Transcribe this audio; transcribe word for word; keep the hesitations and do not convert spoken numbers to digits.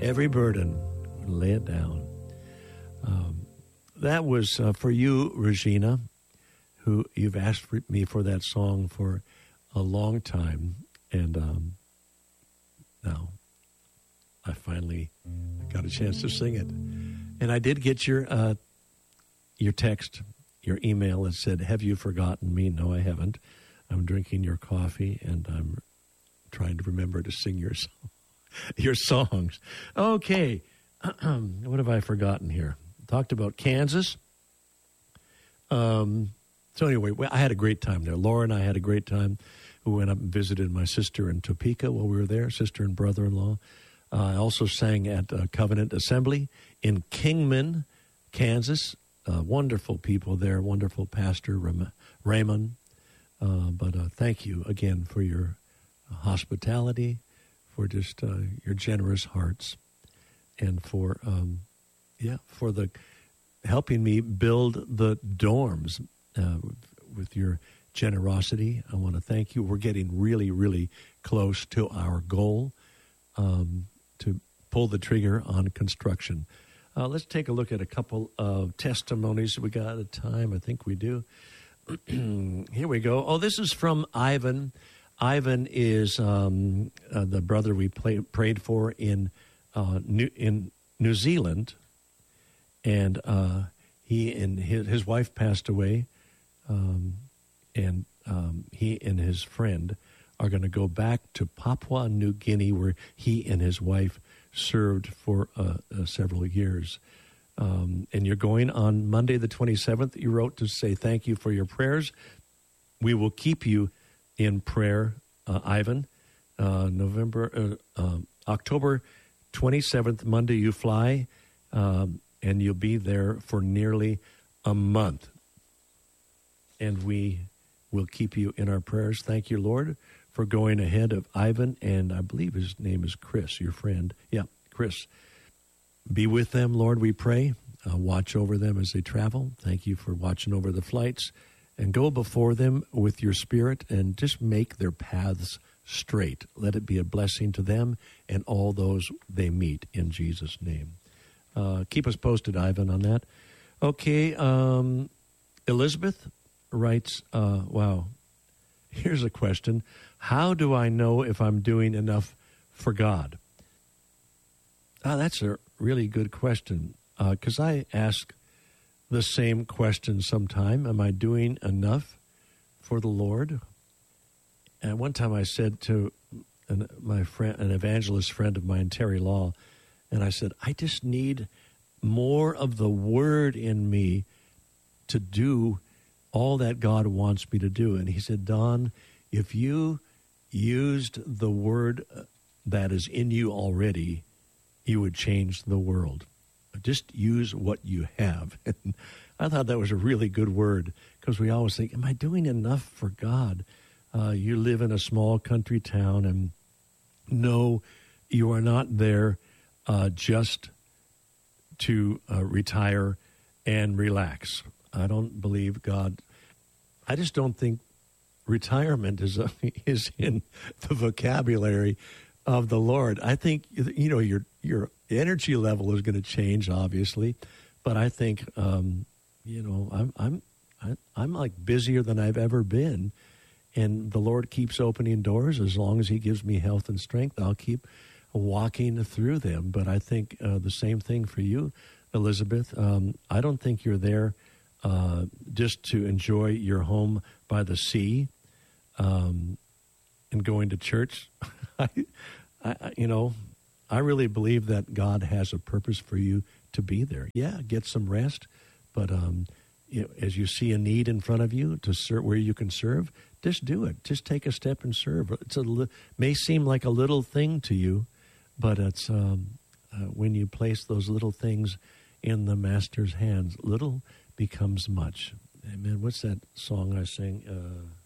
every burden, lay it down. Um, that was uh, for you, Regina, who you've asked for me for that song for a long time, and um, now I finally got a chance to sing it. And I did get your uh, your text, your email that said, "Have you forgotten me?" No, I haven't. I'm drinking your coffee, and I'm trying to remember to sing your song, your songs. Okay, what have I forgotten here? Talked about Kansas. Um. So anyway, I had a great time there. Laura and I had a great time. We went up and visited my sister in Topeka while we were there, sister and brother-in-law. Uh, I also sang at uh, Covenant Assembly in Kingman, Kansas. Uh, wonderful people there, wonderful pastor, Ram- Raymond. Uh, but uh, thank you again for your hospitality, for just uh, your generous hearts, and for, um, yeah, for the helping me build the dorms. Uh, with your generosity, I want to thank you. We're getting really, really close to our goal um, to pull the trigger on construction. Uh, let's take a look at a couple of testimonies. We got a time? I think we do. Here we go. Oh, this is from Ivan. Ivan is um, uh, the brother we play, prayed for in uh, New, in New Zealand, and uh, he and his, his wife passed away. Um, and um, he and his friend are going to go back to Papua New Guinea, where he and his wife served for uh, uh, several years. Um, and you're going on Monday the twenty-seventh. You wrote to say thank you for your prayers. We will keep you in prayer, uh, Ivan. Uh, November, uh, uh, October twenty-seventh, Monday you fly, um, and you'll be there for nearly a month. And we will keep you in our prayers. Thank you, Lord, for going ahead of Ivan, and I believe his name is Chris, your friend. Yeah, Chris. Be with them, Lord, we pray. Uh, watch over them as they travel. Thank you for watching over the flights. And go before them with your spirit and just make their paths straight. Let it be a blessing to them and all those they meet in Jesus' name. Uh, keep us posted, Ivan, on that. Okay, um, Elizabeth writes, uh, wow, here's a question. How do I know if I'm doing enough for God? Ah, that's a really good question, because uh, I ask the same question sometime. Am I doing enough for the Lord? And one time I said to an, my friend, an evangelist friend of mine, Terry Law, and I said, I just need more of the Word in me to do all that God wants me to do. And he said, Don, if you used the Word that is in you already, you would change the world. Just use what you have. And I thought that was a really good word, because we always think, am I doing enough for God? Uh, you live in a small country town, and no, you are not there uh, just to uh, retire and relax. I don't believe God. I just don't think retirement is a, is in the vocabulary of the Lord. I think, you know, your your energy level is going to change, obviously, but I think, um, you know, I'm I'm I, I'm like busier than I've ever been, and the Lord keeps opening doors. As long as He gives me health and strength, I'll keep walking through them. But I think uh, the same thing for you, Elizabeth. Um, I don't think you're there uh, just to enjoy your home by the sea um, and going to church. I, I, you know, I really believe that God has a purpose for you to be there. Yeah, get some rest, but um, you know, as you see a need in front of you to serve, where you can serve, just do it. Just take a step and serve. It's a li- may seem like a little thing to you, but it's um, uh, when you place those little things in the Master's hands, little becomes much. Amen. What's that song I sing? Uh,